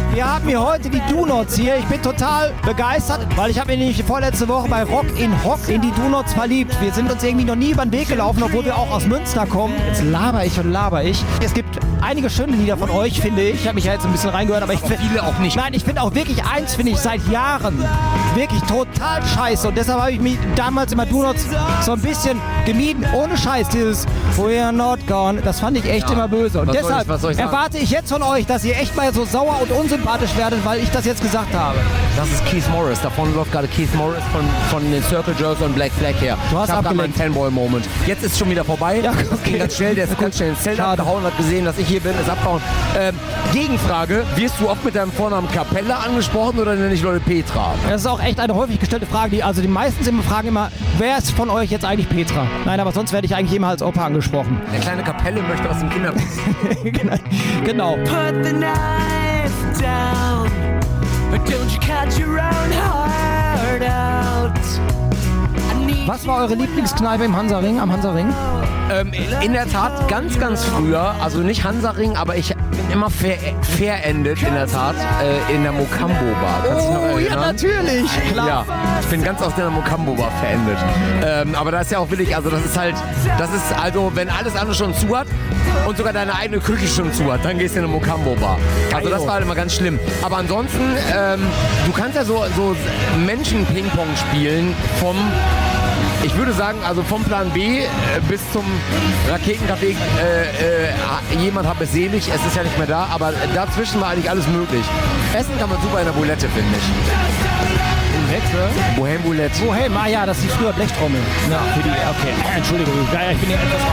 Wir haben hier heute die Do-Nots hier. Ich bin total begeistert, weil ich habe mich nämlich vorletzte Woche bei Rock in Hock in die Do-Nots verliebt. Wir sind uns irgendwie noch nie über den Weg gelaufen, obwohl wir auch aus Münster kommen. Jetzt laber ich und laber ich. Es gibt einige schöne Lieder von euch, finde ich. Ich habe mich ja jetzt ein bisschen reingehört, aber ich finde viele auch nicht. Nein, ich finde auch wirklich eins, finde ich seit Jahren wirklich total scheiße. Und deshalb habe ich mich damals immer Do-Nots so ein bisschen gemieden. Ohne Scheiß, dieses We are not gone. Das fand ich echt immer böse. Und deshalb erwarte ich jetzt von euch, dass ihr echt mal so sauer und unsympathisch werdet, weil ich das jetzt gesagt habe. Das ist Keith Morris. Davon läuft gerade Keith Morris von den Circle Jerks und Black Flag her. Du hast ich habe gerade abgelenkt. meinen Fanboy-Moment. Jetzt ist es schon wieder vorbei. Ja, Das ging ganz schnell. Der ist ganz schnell ins Zelt abgehauen, hat gesehen, dass ich hier bin, ist abgehauen. Gegenfrage. Wirst du oft mit deinem Vornamen Capella angesprochen oder nenne ich Leute Petra? Das ist auch echt eine häufig gestellte Frage. Die meisten fragen immer, wer ist von euch jetzt eigentlich Petra? Nein, aber sonst werde ich eigentlich immer als Opa angesprochen. Der kleine Kapelle möchte aus dem Kindergarten. Genau. Put the knife down, but don't you cut your own heart out. Was war eure Lieblingskneipe am Hansaring? In der Tat ganz, ganz früher, also nicht Hansaring, aber ich bin immer verendet in der Tat in der Mokambo Bar. Kannst du dich noch Oh, ja, erinnern? natürlich. Klar. Ja, ich bin ganz oft in der Mokambo Bar verendet. Aber das ist ja auch willig, also das ist also, wenn alles andere schon zu hat und sogar deine eigene Küche schon zu hat, dann gehst du in eine Mokambo Bar. Also das war halt immer ganz schlimm. Aber ansonsten, du kannst ja so Menschen-Ping-Pong spielen ich würde sagen, also vom Plan B bis zum Raketencafé, jemand hat es selig, es ist ja nicht mehr da, aber dazwischen war eigentlich alles möglich. Essen kann man super in der Boulette, finde ich. Bohème Boulette. Bohème, ja, das ist die früher Blechtrommel. Ja, für die, okay. Entschuldigung, ich bin ja etwas